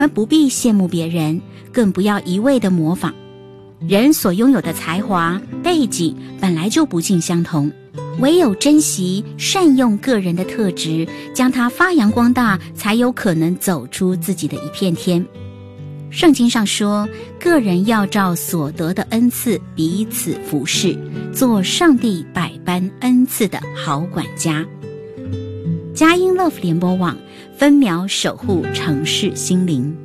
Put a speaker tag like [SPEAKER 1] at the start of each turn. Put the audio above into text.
[SPEAKER 1] 们不必羡慕别人，更不要一味的模仿。人所拥有的才华、背景本来就不尽相同，唯有珍惜、善用个人的特质，将它发扬光大，才有可能走出自己的一片天。圣经上说，个人要照所得的恩赐彼此服侍，做上帝百般恩赐的好管家。佳音 Love 联播网分秒守护城市心灵。